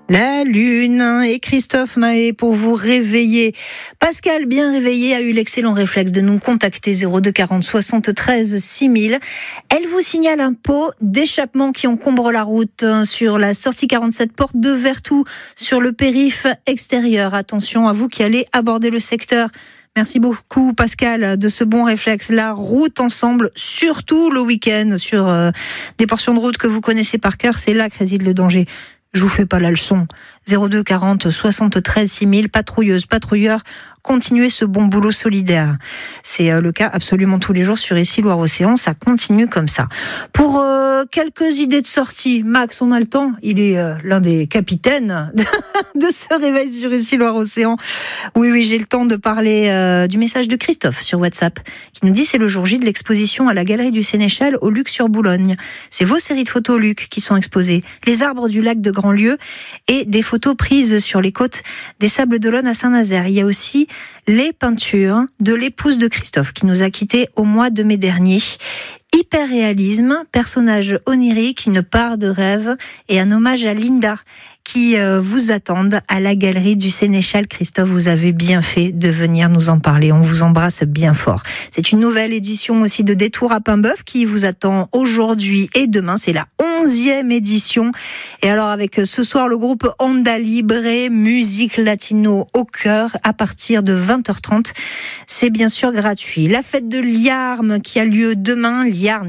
La lune et Christophe Mahé pour vous réveiller. Pascal, bien réveillé, a eu l'excellent réflexe de nous contacter 02 40 73 6000. Elle vous signale un pot d'échappement qui encombre la route sur la sortie 47 porte de Vertou sur le périph' extérieur. Attention à vous qui allez aborder le secteur. Merci beaucoup Pascal de ce bon réflexe. La route ensemble, surtout le week-end sur des portions de route que vous connaissez par cœur, c'est là que réside le danger. Je vous fais pas la leçon. 02 40 73 6000, patrouilleuses, patrouilleurs, continuez ce bon boulot solidaire. C'est le cas absolument tous les jours sur ici Loire-Océan, ça continue comme ça. Pour quelques idées de sortie, Max, on a le temps, il est l'un des capitaines de ce réveil sur ici Loire-Océan. Oui, j'ai le temps de parler du message de Christophe sur WhatsApp, qui nous dit c'est le jour J de l'exposition à la Galerie du Sénéchal au Luc sur Boulogne. C'est vos séries de photos Luc qui sont exposées, les arbres du lac de Grandlieu et des photos prises sur les côtes des Sables d'Olonne à Saint-Nazaire. Il y a aussi les peintures de l'épouse de Christophe qui nous a quittés au mois de mai dernier. Hyper-réalisme, personnage onirique, une part de rêve et un hommage à Linda qui vous attendent à la Galerie du Sénéchal. Christophe, vous avez bien fait de venir nous en parler. On vous embrasse bien fort. C'est une nouvelle édition aussi de Détour à Paimboeuf qui vous attend aujourd'hui et demain. C'est la 11e édition. Et alors avec ce soir le groupe Onda Libre, musique latino au cœur à partir de 20h30. C'est bien sûr gratuit. La fête de Liarn qui a lieu demain,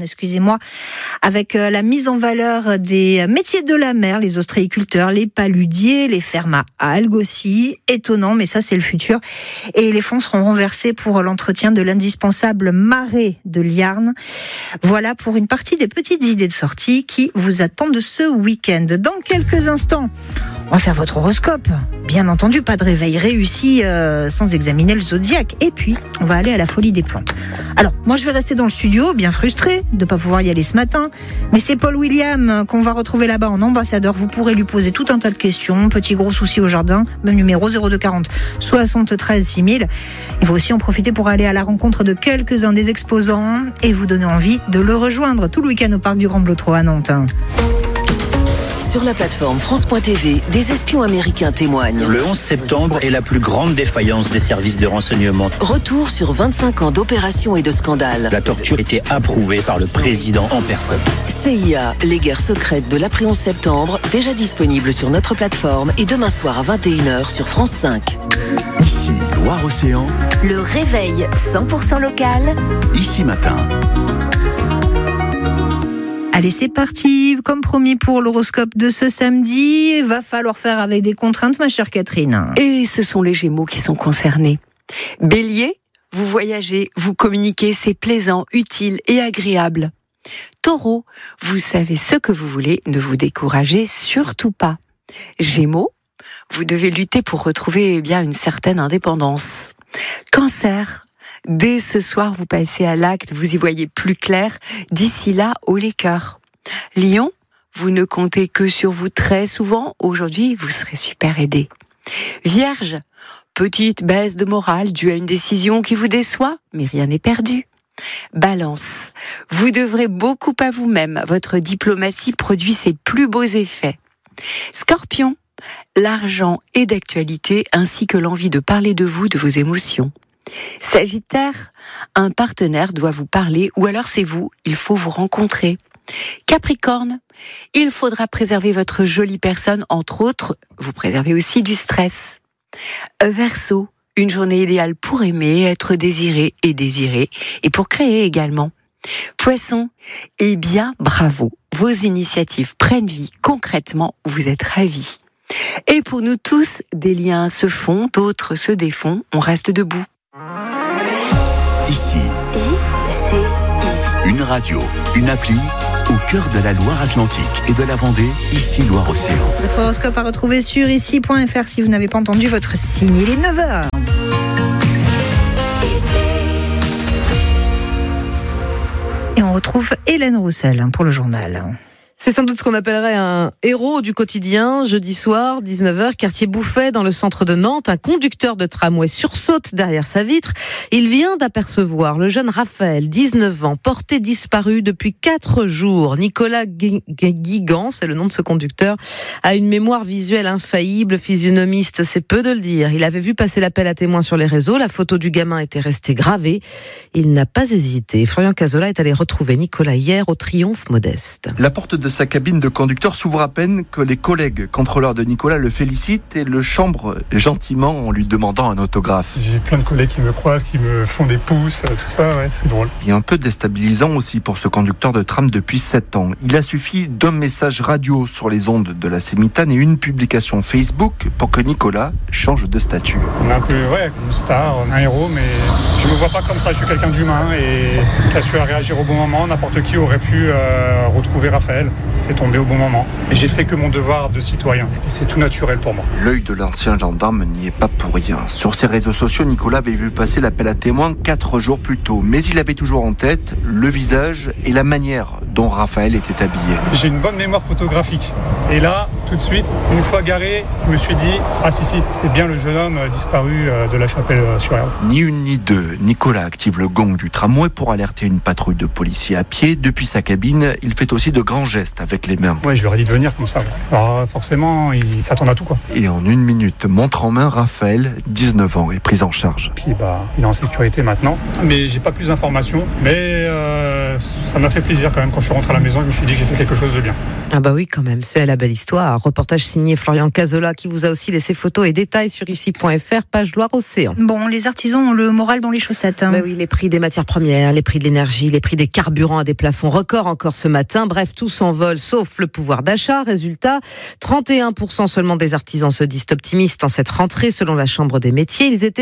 avec la mise en valeur des métiers de la mer, les ostréiculteurs, les paludiers, les fermes à algues aussi. Étonnant, mais ça c'est le futur. Et les fonds seront renversés pour l'entretien de l'indispensable marais de Liarn. Voilà pour une partie des petites idées de sortie qui vous attendent ce week-end. Dans quelques instants, on va faire votre horoscope. Bien entendu, pas de réveil réussi sans examiner le zodiaque. Et puis, on va aller à la folie des plantes. Alors, moi je vais rester dans le studio, bien frustré de ne pas pouvoir y aller ce matin. Mais c'est Paul William qu'on va retrouver là-bas en ambassadeur. Vous pourrez lui poser tout un tas de questions. Petit gros souci au jardin. Même numéro 02 40 73 6000. Il faut aussi en profiter pour aller à la rencontre de quelques-uns des exposants et vous donner envie de le rejoindre tout le week-end au Parc du Grand Blotreau à Nantes. Sur la plateforme France.tv, des espions américains témoignent. Le 11 septembre est la plus grande défaillance des services de renseignement. Retour sur 25 ans d'opérations et de scandales. La torture était approuvée par le président en personne. CIA, les guerres secrètes de l'après 11 septembre, déjà disponible sur notre plateforme et demain soir à 21h sur France 5. Ici, Loire-Océan. Le réveil 100% local. Ici matin. Allez, c'est parti. Comme promis pour l'horoscope de ce samedi, va falloir faire avec des contraintes, ma chère Catherine. Et ce sont les Gémeaux qui sont concernés. Bélier, vous voyagez, vous communiquez, c'est plaisant, utile et agréable. Taureau, vous savez ce que vous voulez, ne vous découragez surtout pas. Gémeaux, vous devez lutter pour retrouver une certaine indépendance. Cancer, dès ce soir, vous passez à l'acte, vous y voyez plus clair. D'ici là, haut les cœurs. Lion, vous ne comptez que sur vous très souvent. Aujourd'hui, vous serez super aidé. Vierge, petite baisse de morale due à une décision qui vous déçoit, mais rien n'est perdu. Balance, vous devrez beaucoup à vous-même. Votre diplomatie produit ses plus beaux effets. Scorpion, l'argent est d'actualité ainsi que l'envie de parler de vous, de vos émotions. Sagittaire, un partenaire doit vous parler ou alors c'est vous, il faut vous rencontrer. Capricorne, il faudra préserver votre jolie personne, entre autres, vous préservez aussi du stress. Verseau, une journée idéale pour aimer, être désiré et pour créer également. Poisson, bravo, vos initiatives prennent vie, concrètement, vous êtes ravis. Et pour nous tous, des liens se font, d'autres se défont, on reste debout. Ici, ICI. une radio, une appli au cœur de la Loire-Atlantique et de la Vendée, ici Loire-Océan. Votre horoscope à retrouver sur ici.fr si vous n'avez pas entendu votre signe. Il est 9h. Et on retrouve Hélène Roussel pour le journal. C'est sans doute ce qu'on appellerait un héros du quotidien. Jeudi soir, 19h, quartier Bouffet, dans le centre de Nantes, un conducteur de tramway sursaute derrière sa vitre. Il vient d'apercevoir le jeune Raphaël, 19 ans, porté disparu depuis 4 jours. Nicolas Guigan, c'est le nom de ce conducteur, a une mémoire visuelle infaillible, physionomiste, c'est peu de le dire. Il avait vu passer l'appel à témoins sur les réseaux, la photo du gamin était restée gravée. Il n'a pas hésité. Florian Cazola est allé retrouver Nicolas hier au Triomphe Modeste. La porte de sa cabine de conducteur s'ouvre à peine que les collègues contrôleurs de Nicolas le félicitent et le chambrent gentiment en lui demandant un autographe. J'ai plein de collègues qui me croisent, qui me font des pouces, tout ça, ouais, c'est drôle. Et un peu déstabilisant aussi pour ce conducteur de tram depuis 7 ans. Il a suffi d'un message radio sur les ondes de la Sémitane et une publication Facebook pour que Nicolas change de statut. On est un peu, une star, un héros, mais je me vois pas comme ça. Je suis quelqu'un d'humain et qui a su réagir au bon moment. N'importe qui aurait pu retrouver Raphaël. C'est tombé au bon moment. Et j'ai fait que mon devoir de citoyen. Et c'est tout naturel pour moi. L'œil de l'ancien gendarme n'y est pas pour rien. Sur ses réseaux sociaux, Nicolas avait vu passer l'appel à témoins 4 jours plus tôt. Mais il avait toujours en tête le visage et la manière dont Raphaël était habillé. J'ai une bonne mémoire photographique. Et là, tout de suite, une fois garé, je me suis dit, si, c'est bien le jeune homme disparu de la Chapelle-sur-Erdre. Ni une ni deux, Nicolas active le gong du tramway pour alerter une patrouille de policiers à pied. Depuis sa cabine, il fait aussi de grands gestes avec les mains. Ouais, je leur ai dit de venir comme ça. Alors forcément, ils s'attendent à tout, quoi. Et en 1 minute, montre en main, Raphaël, 19 ans, est pris en charge. Puis il est en sécurité maintenant. Mais j'ai pas plus d'informations. Mais ça m'a fait plaisir quand même quand je suis rentré à la maison. Je me suis dit que j'ai fait quelque chose de bien. Ah bah oui, quand même, c'est la belle histoire. Reportage signé Florian Cazola qui vous a aussi laissé photos et détails sur ici.fr, page Loire-Océan. Bon, les artisans ont le moral dans les chaussettes. Bah oui, les prix des matières premières, les prix de l'énergie, les prix des carburants à des plafonds records encore ce matin. Bref, tout s'envole sauf le pouvoir d'achat. Résultat, 31% seulement des artisans se disent optimistes en cette rentrée selon la Chambre des métiers. Ils étaient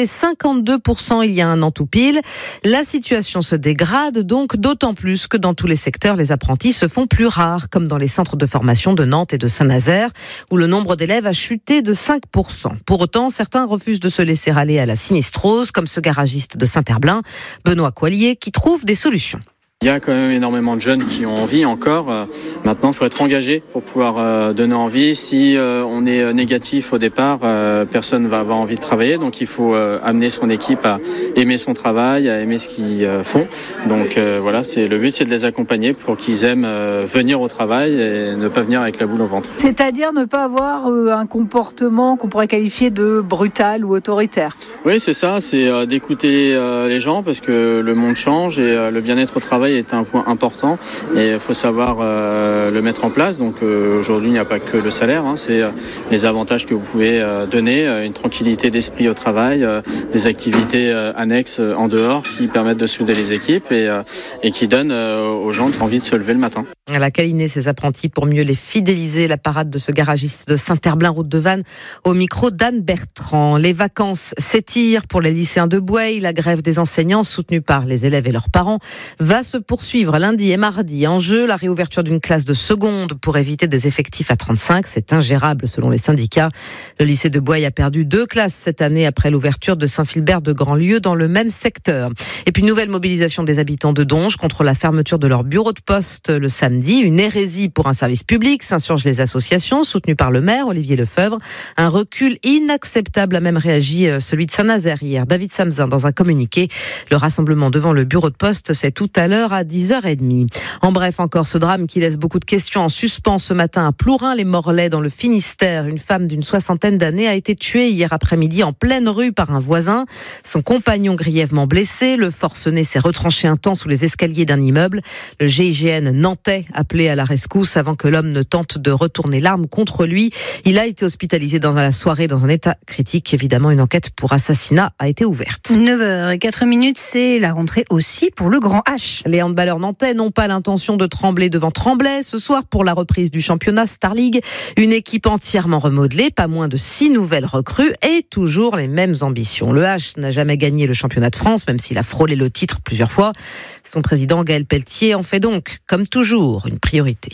52% il y a un an tout pile. La situation se dégrade donc d'autant plus que dans tous les secteurs, les apprentis se font plus rares, comme dans les centres de formation de Nantes et de Saint-Nazaire, où le nombre d'élèves a chuté de 5%. Pour autant, certains refusent de se laisser aller à la sinistrose, comme ce garagiste de Saint-Herblain, Benoît Coilier, qui trouve des solutions. Il y a quand même énormément de jeunes qui ont envie encore. Maintenant, il faut être engagé pour pouvoir donner envie. Si on est négatif au départ, personne ne va avoir envie de travailler. Donc, il faut amener son équipe à aimer son travail, à aimer ce qu'ils font. Donc, voilà, le but, c'est de les accompagner pour qu'ils aiment venir au travail et ne pas venir avec la boule au ventre. C'est-à-dire ne pas avoir un comportement qu'on pourrait qualifier de brutal ou autoritaire. Oui, c'est ça. C'est d'écouter les gens parce que le monde change et le bien-être au travail est un point important et il faut savoir le mettre en place. Donc aujourd'hui, il n'y a pas que le salaire, c'est les avantages que vous pouvez donner, une tranquillité d'esprit au travail, des activités annexes en dehors qui permettent de souder les équipes et qui donnent aux gens envie de se lever le matin. Elle a câliné ses apprentis pour mieux les fidéliser. La parade de ce garagiste de Saint-Herblain, route de Vannes, au micro d'Anne Bertrand. Les vacances s'étirent pour les lycéens de Boueil. La grève des enseignants, soutenue par les élèves et leurs parents, va se poursuivre lundi et mardi. En jeu, la réouverture d'une classe de seconde pour éviter des effectifs à 35. C'est ingérable selon les syndicats. Le lycée de Boueil a perdu 2 classes cette année après l'ouverture de Saint-Philbert de Grandlieu dans le même secteur. Et puis nouvelle mobilisation des habitants de Donge contre la fermeture de leur bureau de poste le samedi. Une hérésie pour un service public, s'insurgent les associations soutenues par le maire Olivier Lefebvre. Un recul inacceptable a même réagi celui de Saint-Nazaire hier. David Samzin dans un communiqué. Le rassemblement devant le bureau de poste, c'est tout à l'heure à 10h30. En bref, encore ce drame qui laisse beaucoup de questions en suspens ce matin à Plourin-les-Morlaix dans le Finistère. Une femme d'une 60aine d'années a été tuée hier après-midi en pleine rue par un voisin. Son compagnon grièvement blessé. Le forcené s'est retranché un temps sous les escaliers d'un immeuble. Le GIGN nantais appelé à la rescousse avant que l'homme ne tente de retourner l'arme contre lui. Il a été hospitalisé dans la soirée dans un état critique. Évidemment, une enquête pour assassinat a été ouverte. 9h04, c'est la rentrée aussi pour le Grand H. Les handballeurs nantais n'ont pas l'intention de trembler devant Tremblay ce soir pour la reprise du championnat Star League. Une équipe entièrement remodelée, pas moins de 6 nouvelles recrues et toujours les mêmes ambitions. Le H n'a jamais gagné le championnat de France, même s'il a frôlé le titre plusieurs fois. Son président Gaël Pelletier en fait donc, comme toujours, une priorité.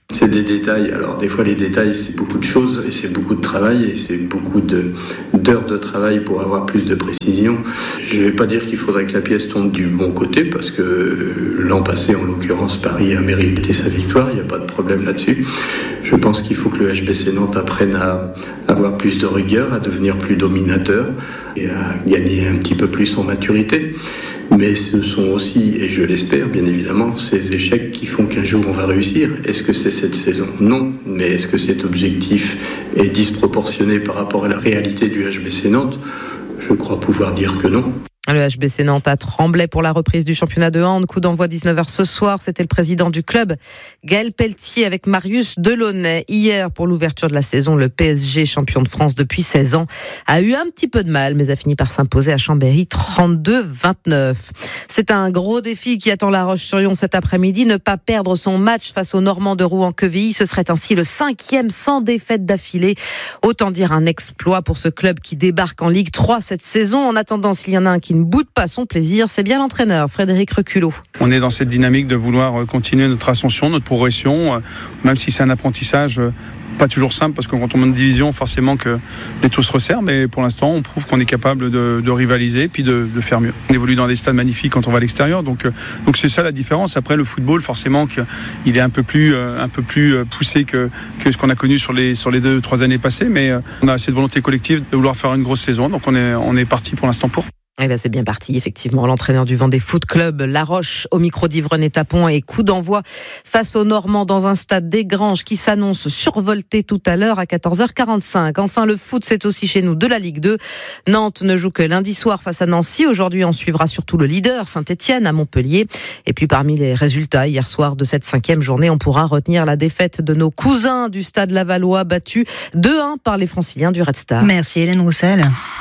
C'est des détails. Alors des fois les détails c'est beaucoup de choses et c'est beaucoup de travail et c'est beaucoup d'heures de travail pour avoir plus de précision. Je ne vais pas dire qu'il faudrait que la pièce tombe du bon côté parce que l'an passé en l'occurrence Paris a mérité sa victoire, il n'y a pas de problème là-dessus. Je pense qu'il faut que le HBC Nantes apprenne à avoir plus de rigueur, à devenir plus dominateur et à gagner un petit peu plus en maturité. Mais ce sont aussi, et je l'espère bien évidemment, ces échecs qui font qu'un jour on va réussir. Est-ce que c'est cette saison ? Non. Mais est-ce que cet objectif est disproportionné par rapport à la réalité du HBC Nantes ? Je crois pouvoir dire que non. Le HBC Nantes a tremblé pour la reprise du championnat de hand. Coup d'envoi 19h ce soir. C'était le président du club, Gaël Pelletier, avec Marius Delaunay. Hier, pour l'ouverture de la saison, le PSG, champion de France depuis 16 ans, a eu un petit peu de mal, mais a fini par s'imposer à Chambéry 32-29. C'est un gros défi qui attend La Roche-sur-Yon cet après-midi. Ne pas perdre son match face aux Normands de Rouen-Quevilly. Ce serait ainsi le 5e sans défaite d'affilée. Autant dire un exploit pour ce club qui débarque en Ligue 3 cette saison. En attendant, s'il y en a un qui ne boude pas son plaisir, c'est bien l'entraîneur Frédéric Reculot. On est dans cette dynamique de vouloir continuer notre ascension, notre progression, même si c'est un apprentissage pas toujours simple, parce que quand on monte de division, forcément que les taux se resserrent, mais pour l'instant, on prouve qu'on est capable de rivaliser puis de faire mieux. On évolue dans des stades magnifiques quand on va à l'extérieur, donc c'est ça la différence. Après, le football, forcément, il est un peu plus poussé que ce qu'on a connu sur les 2-3 années passées, mais on a cette volonté collective de vouloir faire une grosse saison, donc on est parti pour l'instant pour. Eh bien, c'est bien parti, effectivement. L'entraîneur du Vendée Foot Club, La Roche, au micro d'Yvonne Tapon, et coup d'envoi face aux Normands dans un stade des Granges qui s'annonce survolté tout à l'heure à 14h45. Enfin, le foot, c'est aussi chez nous de la Ligue 2. Nantes ne joue que lundi soir face à Nancy. Aujourd'hui, on suivra surtout le leader, Saint-Etienne, à Montpellier. Et puis, parmi les résultats, hier soir de cette 5e journée, on pourra retenir la défaite de nos cousins du stade Lavallois, battus 2-1 par les Franciliens du Red Star. Merci Hélène Roussel.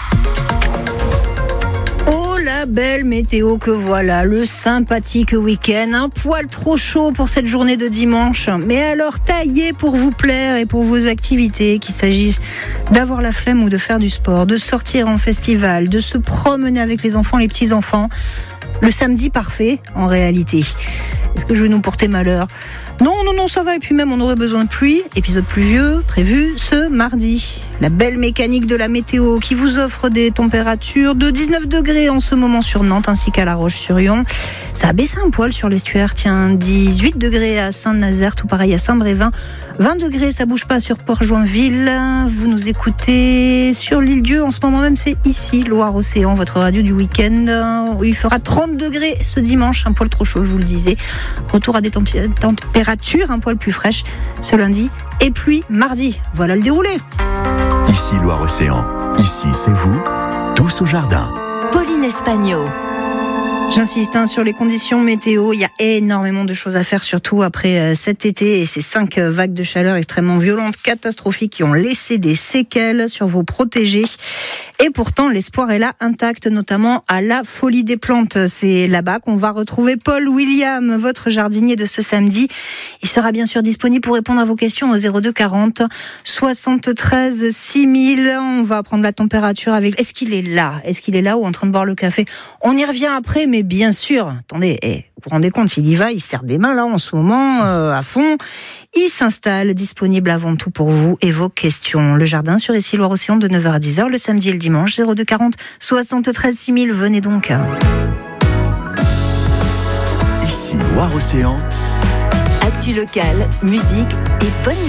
Belle météo que voilà, le sympathique week-end, un poil trop chaud pour cette journée de dimanche, mais alors taillé pour vous plaire et pour vos activités, qu'il s'agisse d'avoir la flemme ou de faire du sport, de sortir en festival, de se promener avec les enfants, les petits-enfants. Le samedi parfait, en réalité. Est-ce que je vais nous porter malheur ? Non, ça va. Et puis même, on aurait besoin de pluie. Épisode pluvieux prévu ce mardi. La belle mécanique de la météo qui vous offre des températures de 19 degrés en ce moment sur Nantes ainsi qu'à La Roche-sur-Yon. Ça a baissé un poil sur l'estuaire. Tiens, 18 degrés à Saint-Nazaire, tout pareil à Saint-Brévin. 20 degrés, ça bouge pas sur Port-Joinville. Vous nous écoutez sur l'Île-Dieu. En ce moment même, c'est ici, Loire-Océan, votre radio du week-end. Il fera 30 degrés ce dimanche, un poil trop chaud, je vous le disais. Retour à des températures un poil plus fraîches ce lundi. Et puis mardi, voilà le déroulé. Ici Loire-Océan, ici c'est vous, tous au jardin. Pauline Espagno. J'insiste sur les conditions météo. Il y a énormément de choses à faire, surtout après cet été et ces 5 vagues de chaleur extrêmement violentes, catastrophiques, qui ont laissé des séquelles sur vos protégés. Et pourtant, l'espoir est là, intact, notamment à la Folie des Plantes. C'est là-bas qu'on va retrouver Paul William, votre jardinier de ce samedi. Il sera bien sûr disponible pour répondre à vos questions au 02 40 73 6000. On va prendre la température avec... Est-ce qu'il est là ou en train de boire le café ? On y revient après, mais bien sûr, attendez, vous vous rendez compte, il y va, il serre des mains là en ce moment, à fond. Il s'installe, disponible avant tout pour vous et vos questions. Le jardin sur Ici Loire-Océan de 9h à 10h, le samedi et le dimanche, 02 40 73 6000. Venez donc. Ici Loire-Océan. Actu locale, musique et bonne